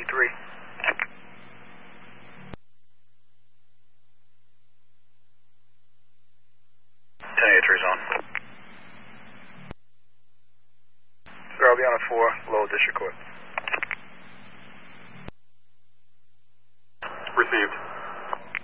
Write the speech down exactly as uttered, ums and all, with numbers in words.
eighty-three. ten eighty-three zone. Garliana four, Lowell District Court. Received.